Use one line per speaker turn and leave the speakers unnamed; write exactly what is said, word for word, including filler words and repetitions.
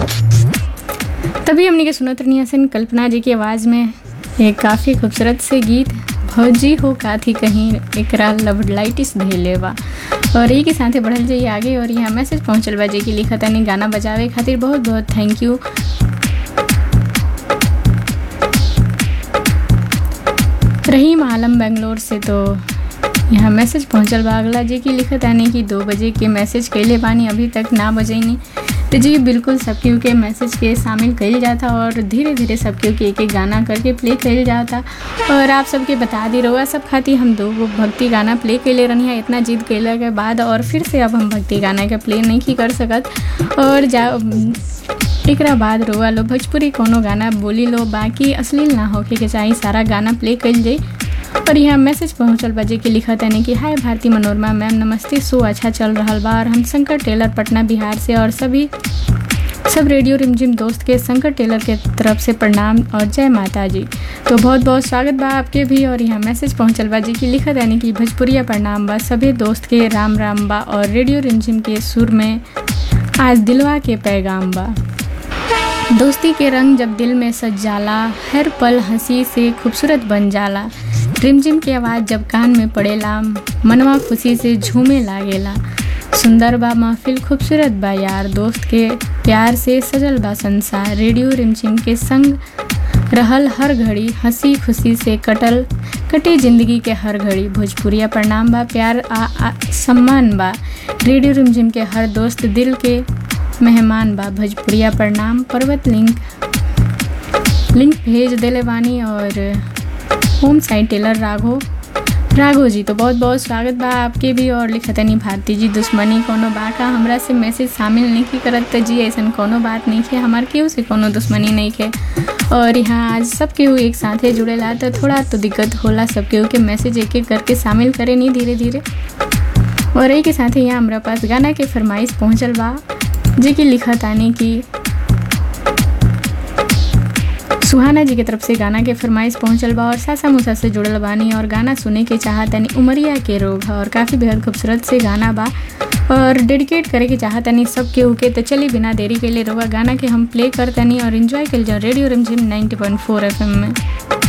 तभी हमने के सुनत रहनी हसन कल्पना जी की आवाज़ में एक काफ़ी खूबसूरत से गीत भौजी हो काथी कहीं एकरा लव लाइटिस धैले बा। और यही के साथे बढ़ल जाइए आगे। और यहाँ मैसेज पहुँचल बा जे कि लिखत तनी गाना बजावे खातिर बहुत बहुत थैंक यू। रहीम आलम बेंगलोर से तो यहाँ मैसेज पहुँचल बा अगला जे कि लिखत आने कि दो बजे के मैसेज कैले बानी अभी तक ना बजैनी। तो जी बिल्कुल सब केहू के मैसेज के शामिल कइल जाता और धीरे धीरे सब केहू के एक एक गाना करके प्ले कइल जाता। और आप सबके बता दी रहुआ सब खातिर हम दो गो भक्ति गाना प्ले कैले रहनी है इतना जिद कैला के बाद। और फिर से अब हम भक्ति गाना के प्ले नहीं की कर सकत। और जा एकरा बाद रहुआ लो भोजपुरी कोनो गाना बोली लो बाकी अश्लील ना होके के चाहिए सारा गाना प्ले कइल जाई। और यहाँ मैसेज पहुँचल बजे के लिखत है कि हाय भारती मनोरमा मैम नमस्ते, शो अच्छा चल रहा बा। और हम शंकर टेलर पटना बिहार से और सभी सब रेडियो रिमझिम दोस्त के शंकर टेलर के तरफ से प्रणाम और जय माता जी। तो बहुत बहुत स्वागत बा आपके भी। और यहाँ मैसेज पहुँचल बा जी की लिखत है कि भोजपुरिया प्रणाम बा सभी दोस्त के राम राम बा। और रेडियो रिमझिम के सुर में आज दिलवा के पैगाम बा। दोस्ती के रंग जब दिल में सज जाला, हर पल हंसी से खूबसूरत बन जाला। रिमझिम की आवाज़ जब कान में पड़ेला, मनवा खुशी से झूमे लागेला। सुंदर बा महफिल खूबसूरत बा यार, दोस्त के प्यार से सजल बा संसार। रेडियो रिमझिम के संग रहल हर घड़ी, हंसी खुशी से कटल कटे जिंदगी के हर घड़ी। भोजपुरिया प्रणाम बा प्यार आ, आ सम्मान बा। रेडियो रिमझिम के हर दोस्त दिल के मेहमान बा। भोजपुरिया प्रणाम पर्वत लिंक लिंक भेज देले बानी। और होम साइड टेलर राघो राघो जी तो बहुत बहुत स्वागत बा आपके भी। और लिखतनी भारती जी दुश्मनी कोनो बा का हमरा से मैसेज शामिल नहीं की करत त जी ऐसा कोनो बात नहीं है, हमार केहू से कोनो दुश्मनी नहीं है। और यहाँ आज सब केहू एक साथे जुड़ेला तो थोड़ा तो दिक्कत होला, सब केहू के मैसेज एक एक करके शामिल करे नहीं धीरे धीरे। और एक के साथ ही यहाँ हमारा पास गाना के फरमाइश पहुँचल बा जी की लिखत आने की सुहाना जी की तरफ से गाना के फरमाइश पहुँचल बा। और सासा मूसा से जुड़ल बानी और गाना सुने के चाहतनी उमरिया के रोग है। और काफ़ी बेहद खूबसूरत से गाना बा और डेडिकेट करे के चाहतनी सब केहू के। तो चलिए बिना देरी के लिए रोगा गाना के हम प्ले करतनी और इन्जॉय कर जाओ रेडियो रिमझिम नाइंटी पॉइंट फोर एफ एम में।